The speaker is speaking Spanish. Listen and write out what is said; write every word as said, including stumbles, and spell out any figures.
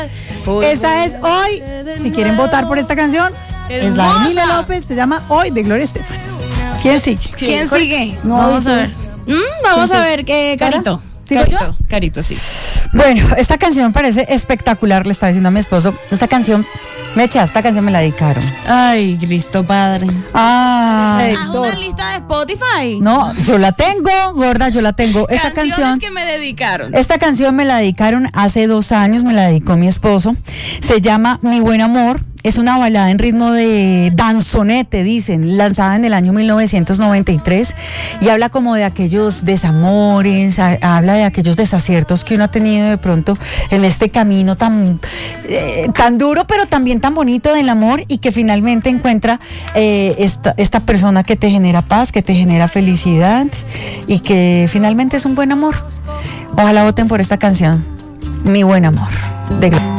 Esta es Hoy. Si quieren votar por esta canción, es la de Emilia López, se llama Hoy, de Gloria Estefan. ¿Quién sigue? ¿Quién sigue? No, vamos no, a ver. Mm, vamos a ver, que Carito. ¿Sigo Carito, yo? Carito, sí. Bueno, esta canción me parece espectacular, le estaba diciendo a mi esposo. Esta canción, Mecha, esta canción me la dedicaron. Ay, Cristo Padre. Ah, Haz una lista de Spotify. no, yo la tengo, gorda, yo la tengo. Esta Canciones canción, que me dedicaron. esta canción me la dedicaron hace dos años, me la dedicó mi esposo. Se llama Mi Buen Amor. Es una balada en ritmo de danzonete, dicen, lanzada en el año mil novecientos noventa y tres, y habla como de aquellos desamores, a, habla de aquellos desaciertos que uno ha tenido de pronto en este camino tan, eh, tan duro, pero también tan bonito del amor, y que finalmente encuentra eh, esta, esta persona que te genera paz, que te genera felicidad, y que finalmente es un buen amor. Ojalá voten por esta canción, Mi Buen Amor, de Gloria.